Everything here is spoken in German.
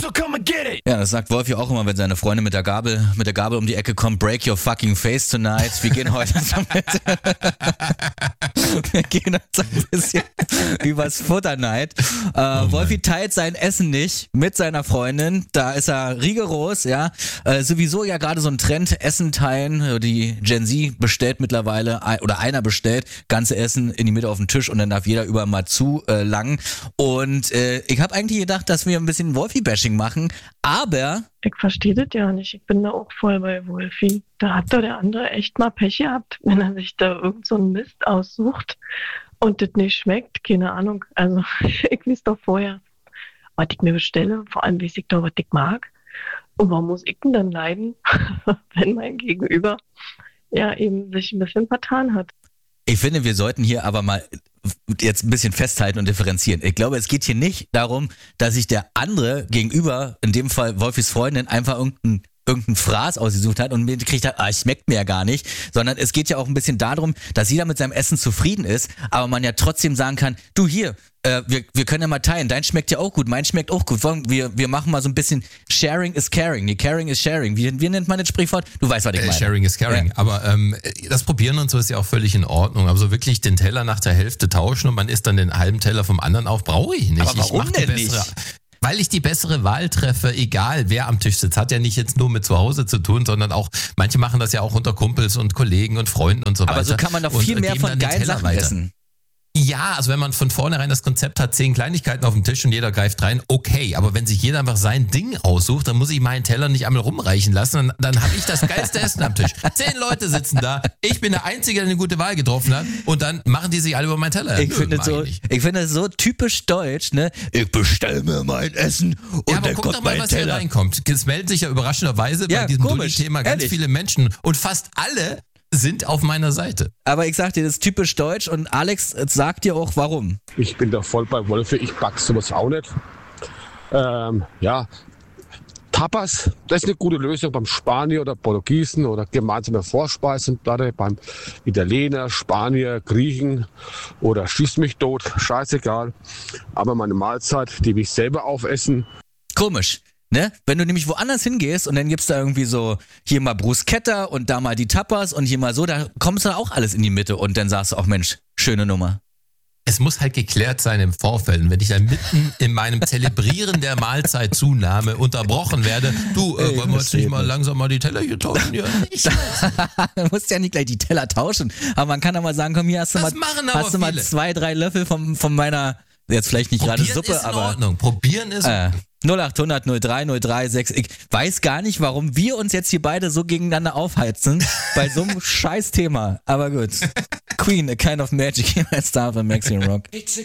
so come and get it. Ja, das sagt Wolfi auch immer, wenn seine Freunde mit der Gabel um die Ecke kommen. Break your fucking face tonight. Wir gehen heute wir gehen uns ein bisschen übers Futterneid. Wolfi teilt sein Essen nicht mit seiner Freundin. Da ist er rigoros, ja. Sowieso ja gerade so ein Trend, Essen teilen. Die Gen Z bestellt mittlerweile, oder einer bestellt, ganze Essen in die Mitte auf den Tisch und dann darf jeder über mal zu langen. Und ich habe eigentlich gedacht, dass wir ein bisschen Wolfi-Bashing machen, aber... Ich verstehe das ja nicht. Ich bin da auch voll bei Wolfi. Da hat doch der andere echt mal Pech gehabt, wenn er sich da irgend so einen Mist aussucht und das nicht schmeckt. Keine Ahnung. Also ich weiß doch vorher, was ich mir bestelle. Vor allem weiß ich doch, was ich mag. Und warum muss ich denn dann leiden, wenn mein Gegenüber ja eben sich ein bisschen vertan hat? Ich finde, wir sollten hier aber mal jetzt ein bisschen festhalten und differenzieren. Ich glaube, es geht hier nicht darum, dass sich der andere gegenüber, in dem Fall Wolfis Freundin, einfach irgendeinen Fraß ausgesucht hat und mitgekriegt hat, schmeckt mir ja gar nicht, sondern es geht ja auch ein bisschen darum, dass jeder mit seinem Essen zufrieden ist, aber man ja trotzdem sagen kann, du hier, wir können ja mal teilen, dein schmeckt ja auch gut, mein schmeckt auch gut, wir machen mal so ein bisschen Sharing is Caring, nee, Caring is Sharing, wie nennt man das Sprichwort? Du weißt, was ich meine. Sharing is Caring, aber das Probieren und so ist ja auch völlig in Ordnung, aber so wirklich den Teller nach der Hälfte tauschen und man isst dann den halben Teller vom anderen auf, brauche ich nicht. Aber warum denn nicht? Weil ich die bessere Wahl treffe, egal wer am Tisch sitzt. Hat ja nicht jetzt nur mit zu Hause zu tun, sondern auch, manche machen das ja auch unter Kumpels und Kollegen und Freunden und so weiter. Aber so kann man doch viel mehr von geilen Sachen essen. Ja, also wenn man von vornherein das Konzept hat, 10 Kleinigkeiten auf dem Tisch und jeder greift rein, okay. Aber wenn sich jeder einfach sein Ding aussucht, dann muss ich meinen Teller nicht einmal rumreichen lassen. Dann habe ich das geilste Essen am Tisch. 10 Leute sitzen da, ich bin der Einzige, der eine gute Wahl getroffen hat und dann machen die sich alle über meinen Teller. Ich finde es so typisch deutsch, ne? Ich bestelle mir mein Essen und ja, aber dann guck kommt doch mal, mein was Teller. hier reinkommt. Es melden sich ja überraschenderweise bei diesem Dulli-Thema ganz viele Menschen und fast alle sind auf meiner Seite. Aber ich sag dir, das ist typisch deutsch und Alex sagt dir auch, warum. Ich bin da voll bei Wolfi, ich back sowas auch nicht. Tapas, das ist eine gute Lösung beim Spanier oder Portugiesen oder gemeinsame Vorspeisenplatte beim Italiener, Spanier, Griechen oder schieß mich tot, scheißegal. Aber meine Mahlzeit, die will ich selber aufessen. Komisch. Ne? Wenn du nämlich woanders hingehst und dann gibt's da irgendwie so, hier mal Bruschetta und da mal die Tapas und hier mal so, da kommst du auch alles in die Mitte und dann sagst du auch, Mensch, schöne Nummer. Es muss halt geklärt sein im Vorfeld. Und wenn ich dann mitten in meinem Zelebrieren der Mahlzeitzunahme unterbrochen werde, wollen wir jetzt nicht mal langsam mal die Teller hier tauschen? Ja, Du musst ja nicht gleich die Teller tauschen, aber man kann doch mal sagen, komm, hier hast du mal 2, 3 Löffel von meiner, jetzt vielleicht nicht gerade Suppe, ist in aber... Ordnung. Probieren ist 0800 03 03 6. Ich weiß gar nicht, warum wir uns jetzt hier beide so gegeneinander aufheizen bei so einem Scheiß Thema. Aber gut. Queen, a kind of magic, hier bei Star von Maxi Rock.